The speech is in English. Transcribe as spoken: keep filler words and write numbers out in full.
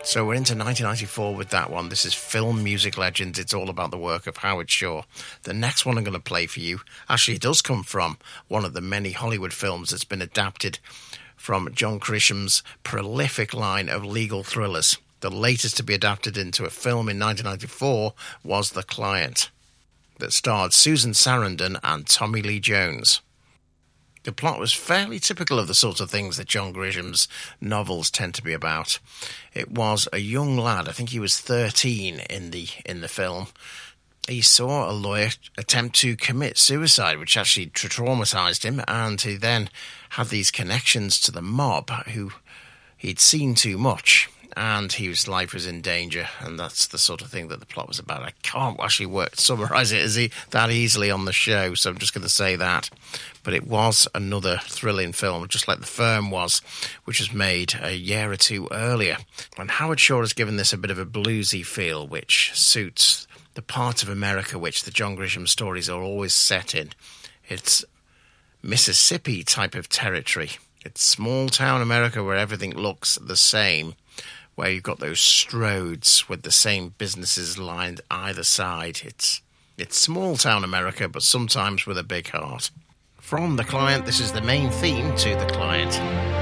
So we're into nineteen ninety-four with that one. This is Film Music Legends. It's all about the work of Howard Shore. The next one I'm going to play for you actually does come from one of the many Hollywood films that's been adapted from John Grisham's prolific line of legal thrillers. The latest to be adapted into a film in nineteen ninety-four was The Client, that starred Susan Sarandon and Tommy Lee Jones. The plot was fairly typical of the sorts of things that John Grisham's novels tend to be about. It was a young lad, I think he was thirteen in the in the film. He saw a lawyer attempt to commit suicide, which actually tra- traumatised him, and he then had these connections to the mob who he'd seen too much, and his life was in danger, and that's the sort of thing that the plot was about. I can't actually work, summarise it as e- that easily on the show, so I'm just going to say that. But it was another thrilling film, just like The Firm was, which was made a year or two earlier. And Howard Shore has given this a bit of a bluesy feel, which suits the part of America which the John Grisham stories are always set in. It's Mississippi type of territory. It's small-town America where everything looks the same, where you've got those stroads with the same businesses lined either side. It's it's small-town America, but sometimes with a big heart. From The Client, this is the main theme to The Client.